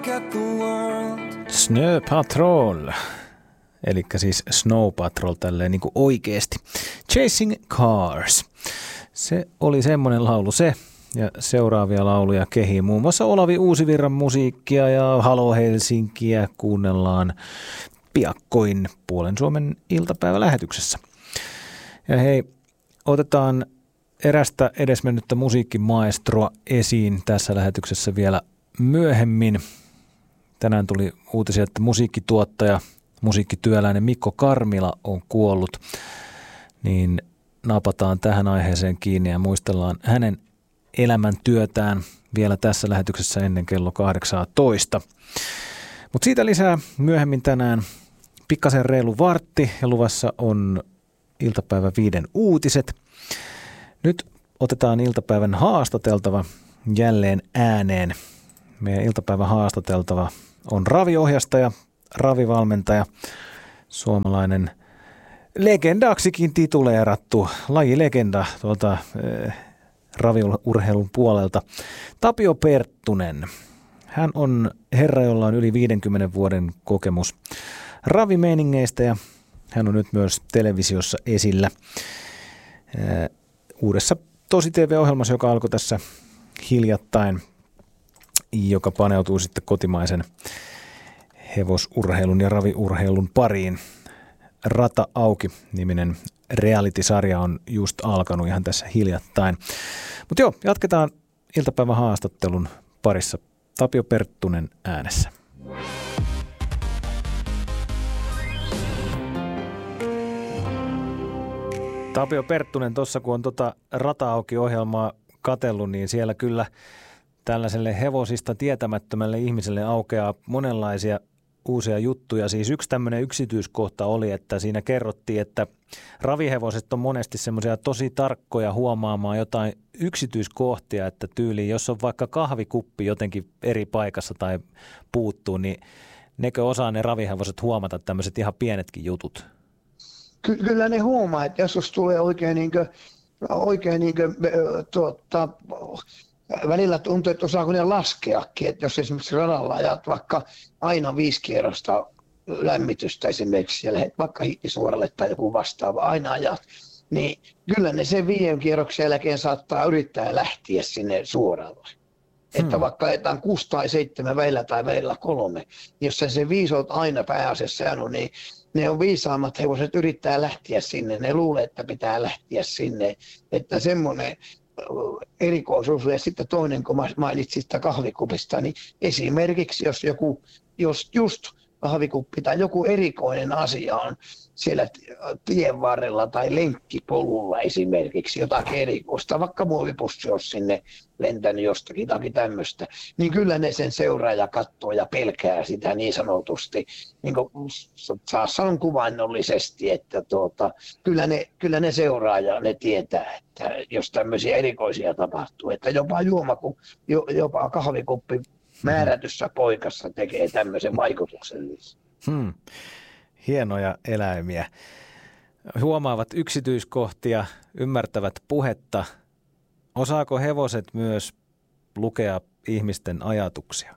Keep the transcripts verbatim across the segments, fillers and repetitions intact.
Snö Patrol, eli siis Snow Patrol tälleen niin kuin oikeasti. Chasing Cars. Se oli semmoinen laulu se, ja seuraavia lauluja kehii muun muassa Olavi Uusivirran musiikkia ja Halo Helsinkiä kuunnellaan piakkoin Puolen Suomen iltapäivälähetyksessä. Ja hei, otetaan erästä edesmennyttä musiikkimaestroa esiin tässä lähetyksessä vielä myöhemmin. Tänään tuli uutisia, että musiikkituottaja, musiikkityöläinen Mikko Karmila on kuollut. Niin napataan tähän aiheeseen kiinni ja muistellaan hänen elämäntyötään vielä tässä lähetyksessä ennen kello kahdeksantoista. Mutta siitä lisää myöhemmin tänään pikkasen reilu vartti ja luvassa on iltapäivä viiden uutiset. Nyt otetaan iltapäivän haastateltava jälleen ääneen. Meidän iltapäivän haastateltava on raviohjastaja, ravivalmentaja, suomalainen legendaksikin tituleerattu lajilegenda tuolta äh, raviurheilun puolelta, Tapio Perttunen. Hän on herra, jolla on yli viidenkymmenen vuoden kokemus ravimeiningeistä ja hän on nyt myös televisiossa esillä äh, uudessa Tosi T V-ohjelmassa, joka alkoi tässä hiljattain, joka paneutuu sitten kotimaisen hevosurheilun ja raviurheilun pariin. Rata auki-niminen reality-sarja on just alkanut ihan tässä hiljattain. Mutta joo, jatketaan iltapäivän haastattelun parissa. Tapio Perttunen äänessä. Tapio Perttunen, tuossa kun on tota Rata auki-ohjelmaa katsellut, niin siellä kyllä tällaiselle hevosista tietämättömälle ihmiselle aukeaa monenlaisia uusia juttuja. Siis yksi tämmöinen yksityiskohta oli, että siinä kerrottiin, että ravihevoset on monesti semmoisia tosi tarkkoja huomaamaan jotain yksityiskohtia, että tyyliin, jos on vaikka kahvikuppi jotenkin eri paikassa tai puuttuu, niin nekö osaa ne ravihevoset huomata tämmöiset ihan pienetkin jutut? Ky- kyllä ne huomaa, että jos tulee oikein niin kuin, oikein niin kuin, tuota, välillä tuntuu, että osaako ne laskeakin, että jos esimerkiksi radalla ajat vaikka aina viisi kierrosta lämmitystä esimerkiksi ja lähdet vaikka hiittisuoralle tai joku vastaava aina ajat, niin kyllä ne sen viiden kierroksen jälkeen saattaa yrittää lähteä sinne suoralle. Hmm. Että vaikka ajetaan kuusi tai seitsemän välillä tai välillä kolme, niin jos se viisi on aina pääasiassa jäänyt, niin ne on viisaammat hevoset yrittää lähteä sinne. Ne luulee, että pitää lähteä sinne, että semmoinen erikoisuus. Ja sitten toinen, kun mainitsit sitä kahvikupista, niin esimerkiksi jos joku, jos just kahvikuppi tai joku erikoinen asia on siellä tien varrella tai lenkkipolulla esimerkiksi jotakin erikoista, vaikka muovipussi olisi sinne lentänyt jostakin tai tämmöistä, niin kyllä ne sen seuraa ja katsoo ja pelkää sitä niin sanotusti, niin kuin saa sanoa kuvainnollisesti, että tuota, kyllä, ne, kyllä ne seuraa ja ne tietää, että jos tämmöisiä erikoisia tapahtuu, että jopa juoma, jopa kahvikuppi määrätyssä poikassa tekee tämmöisen vaikutuksen. Hmm. Hienoja eläimiä. Huomaavat yksityiskohtia, ymmärtävät puhetta. Osaako hevoset myös lukea ihmisten ajatuksia?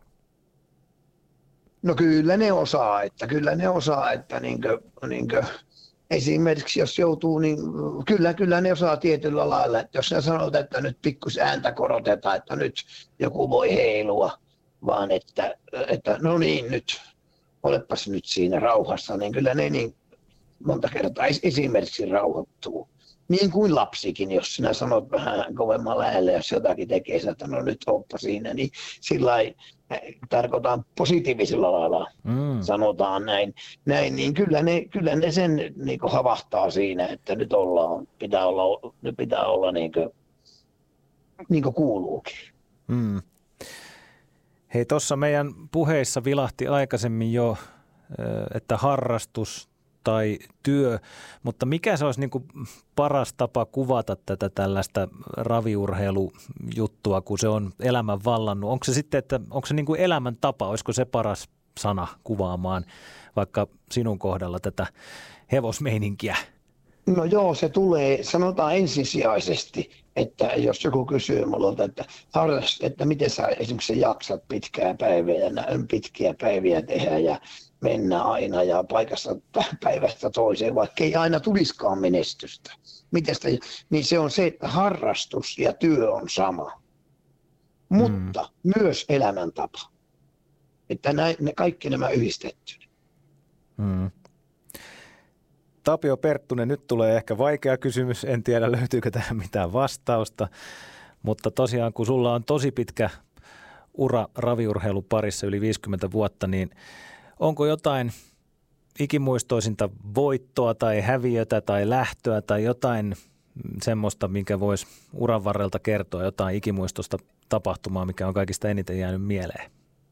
No kyllä ne osaa, että kyllä ne osaa, että niinkö, niinkö, esimerkiksi jos joutuu, niin kyllä, kyllä ne osaa tietyllä lailla, että jos ne sanoo, että nyt pikkus ääntä korotetaan, että nyt joku voi heilua, vaan että, että no niin nyt, olepas nyt siinä rauhassa, niin kyllä ne niin monta kertaa esimerkiksi rauhoittuu. Niin kuin lapsikin, jos sinä sanot vähän kovemmalla äänellä, jos jotakin tekee, että no nyt oppa siinä, niin sillä lailla tarkoitan positiivisella lailla, mm. sanotaan näin, näin, niin kyllä ne, kyllä ne sen niin kuin havahtaa siinä, että nyt ollaan, pitää olla, nyt pitää olla niin kuin, niin kuin kuuluukin. Mm. Hei, tuossa meidän puheissa vilahti aikaisemmin jo, että harrastus tai työ, mutta mikä se olisi niin kuin paras tapa kuvata tätä tällaista raviurheilujuttua, kun se on elämän vallannut? Onko se sitten, että onko se niin kuin elämäntapa, olisiko se paras sana kuvaamaan vaikka sinun kohdalla tätä hevosmeininkiä? No joo, se tulee, sanotaan ensisijaisesti että jos joku kysyy multa, että, harrast, että miten sä esimerkiksi jaksat pitkää päivää ja pitkiä päiviä tehdä ja mennä aina ja paikasta päivästä toiseen, vaikka ei aina tulisikaan menestystä. Miten sitä, niin se on se, että harrastus ja työ on sama, mutta mm. myös elämäntapa. Että näin, ne kaikki nämä yhdistetty. Mm. Tapio Perttunen, nyt tulee ehkä vaikea kysymys, en tiedä löytyykö tähän mitään vastausta, mutta tosiaan kun sulla on tosi pitkä ura raviurheilun parissa yli viisikymmentä vuotta, niin onko jotain ikimuistoisinta voittoa tai häviötä tai lähtöä tai jotain semmoista, minkä voisi uran varrelta kertoa, jotain ikimuistoista tapahtumaa, mikä on kaikista eniten jäänyt mieleen?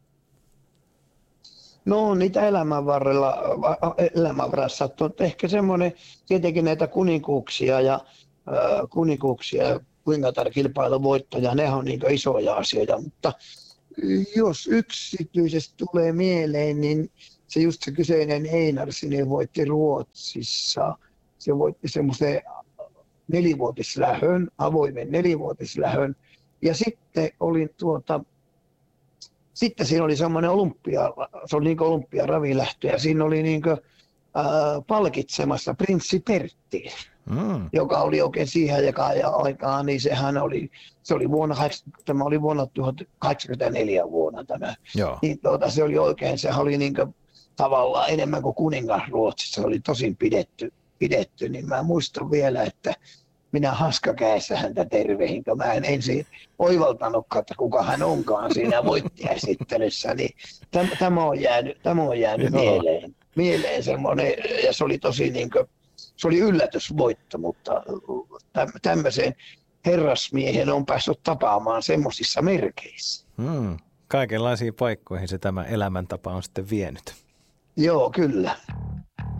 No niitä elämän varrella, elämän varrella sattuu. Ehkä semmoinen, tietenkin näitä kuninkuuksia ja äh, kuninkuuksia ja kuningatar-kilpailuvoittoja, ne on niin isoja asioita, mutta jos yksityisesti tulee mieleen, niin se just se kyseinen Einarssinen voitti Ruotsissa. Se voitti semmoisen nelivuotislähön, avoimen nelivuotislähön. Ja sitten olin tuota, sitten siinä oli semmoinen olympia, se oli niin kuin olympiaravilähtö ja siinä oli niin kuin, ää, palkitsemassa prinssi Pertti, mm. joka oli oikein siihen aikaan, niin sehän oli, se oli vuonna, tämä oli vuonna tuhatkahdeksansataakahdeksankymmentäneljä vuonna tämä. Joo. Niin tuota, se oli oikein, sehän oli niin kuin, tavallaan enemmän kuin kuningas Ruotsissa, se oli tosin pidetty, pidetty, niin mä muistan vielä, että minä haskakäessä häntä tervehin, kun mä en ensin oivaltanutkaan, että kuka hän onkaan siinä voittajaesittelyssä, niin täm, tämä on jäänyt, tämä on jäänyt mieleen, mieleen semmoinen, ja se oli tosi niin kuin, se oli yllätysvoitto, mutta täm, tämmöisen herrasmiehen on päässyt tapaamaan semmoisissa merkeissä. Hmm. Kaikenlaisiin paikkoihin se tämä elämäntapa on sitten vienyt. Joo, kyllä.